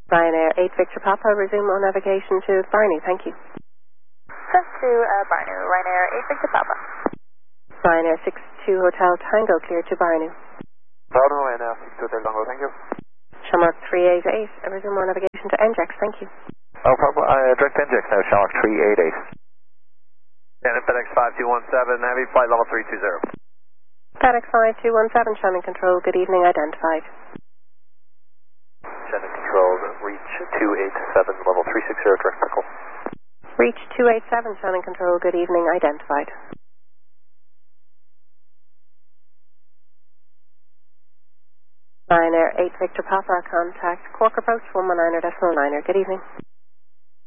Ryanair 8 Victor Papa, resume all navigation to Barney, thank you. Sent to Barney, Ryanair 8 Victor Papa. Ryanair 62 Hotel Tango, clear to Barney. Pardon, Ryanair 62 Hotel Tango, thank you. Shamrock 388, resume all navigation to NJAX, thank you. No problem, direct NJAX now, Shamrock 388. Shannon FedEx 5217, heavy flight level 320. FedEx 5217, Shannon Control, good evening, identified. Shannon Control, reach 287, level 360, direct pickle. Reach 287, Shannon Control, good evening, identified. Ryanair 8 Victor Papa, contact Cork approach 119.9, good evening.